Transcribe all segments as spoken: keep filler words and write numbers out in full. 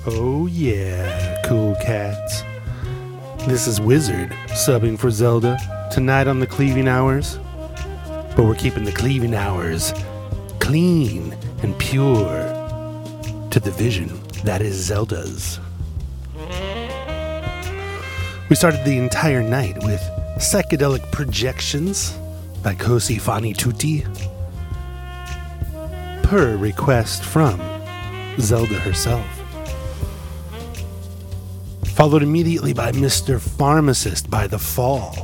Oh yeah, cool cats. This is Wizard, subbing for Zelda, tonight on the Cleaving Hours. But we're keeping the Cleaving Hours clean and pure to the vision that is Zelda's. We started the entire night with Psychedelic Projections by Kosi Fani Tutti, per request from Zelda herself. Followed immediately by Mister Pharmacist by The Fall.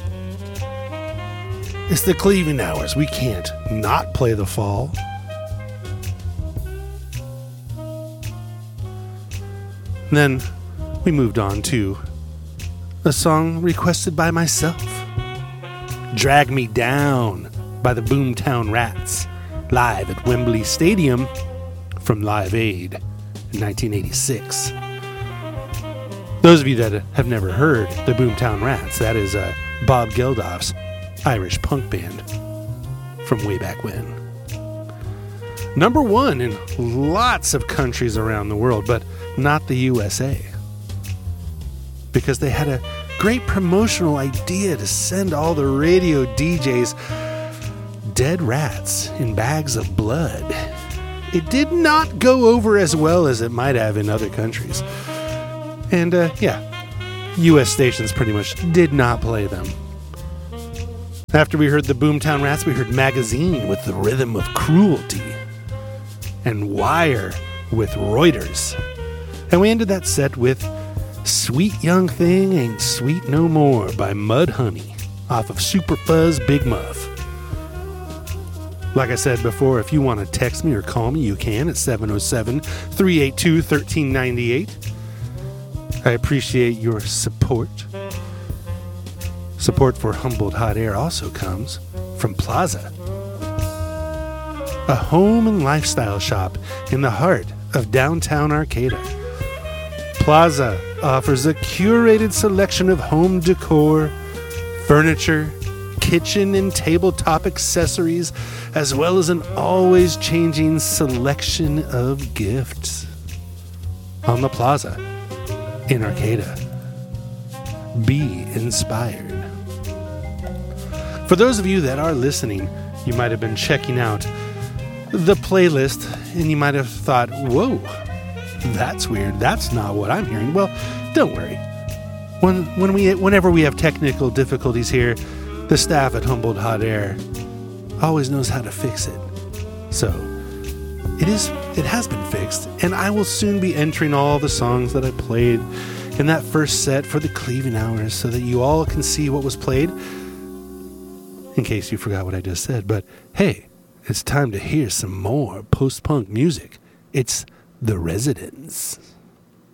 It's the Cleaving Hours. We can't not play The Fall. Then we moved on to a song requested by myself. Drag Me Down by the Boomtown Rats, live at Wembley Stadium from Live Aid in nineteen eighty-six. Those of you that have never heard the Boomtown Rats, that is uh, Bob Geldof's Irish punk band from way back when. Number one in lots of countries around the world, but not the U S A. Because they had a great promotional idea to send all the radio D Js dead rats in bags of blood. It did not go over as well as it might have in other countries. And, uh, yeah, U S stations pretty much did not play them. After we heard the Boomtown Rats, we heard Magazine with The Rhythm of Cruelty, and Wire with Reuters. And we ended that set with Sweet Young Thing Ain't Sweet No More by Mudhoney off of Super Fuzz Big Muff. Like I said before, if you want to text me or call me, you can at seven oh seven, three eight two, one three nine eight. I appreciate your support. Support for Humboldt Hot Air also comes from Plaza, a home and lifestyle shop in the heart of downtown Arcata. Plaza offers a curated selection of home decor, furniture, kitchen and tabletop accessories, as well as an always changing selection of gifts. On the Plaza in Arcata. Be inspired. For those of you that are listening, you might have been checking out the playlist and you might have thought, whoa, that's weird. That's not what I'm hearing. Well, don't worry. When, when we, whenever we have technical difficulties here, the staff at Humboldt Hot Air always knows how to fix it. So, it is, it has been fixed, and I will soon be entering all the songs that I played in that first set for the Cleaving Hours so that you all can see what was played, in case you forgot what I just said. But hey, it's time to hear some more post-punk music. It's The Residents.